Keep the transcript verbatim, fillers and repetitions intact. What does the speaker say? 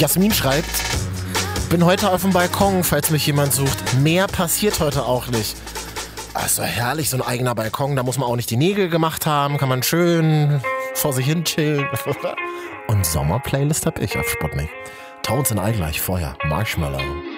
Jasmin schreibt, bin heute auf dem Balkon, falls mich jemand sucht. Mehr passiert heute auch nicht. Also herrlich, so ein eigener Balkon, da muss man auch nicht die Nägel gemacht haben, kann man schön vor sich hin chillen. Und Sommerplaylist hab ich auf Sputnik. Tones and I gleich vorher, Marshmallow.